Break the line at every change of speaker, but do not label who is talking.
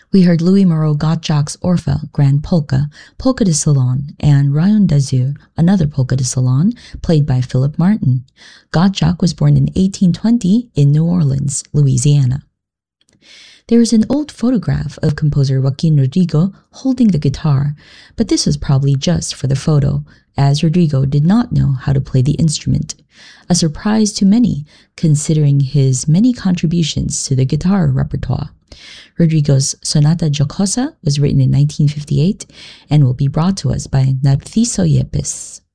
We heard Louis Moreau Gottschalk's Orpha, Grand Polka, Polka de Salon, and Rayon d'Azur, another polka de salon, played by Philip Martin. Gottschalk was born in 1820 in New Orleans, Louisiana. There is an old photograph of composer Joaquin Rodrigo holding the guitar, but this was probably just for the photo, as Rodrigo did not know how to play the instrument. A surprise to many, considering his many contributions to the guitar repertoire. Rodrigo's Sonata Jocosa was written in 1958 and will be brought to us by Narciso Yepes.